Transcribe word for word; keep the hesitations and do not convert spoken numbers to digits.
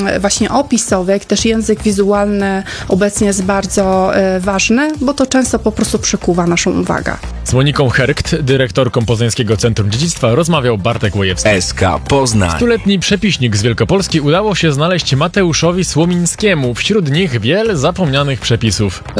właśnie opisowy, jak też język wizualny obecnie jest bardzo e, ważny, bo to często po prostu przykuwa naszą uwagę. Z Moniką Herkt, dyrektorką Poznańskiego Centrum Dziedzictwa, rozmawiał Bartek Łojewski. S K Poznań. Stuletni przepiśnik z Wielkopolski udało się znaleźć Mateuszowi Słomińskiemu. Wśród nich wiele zapomnianych przepisów.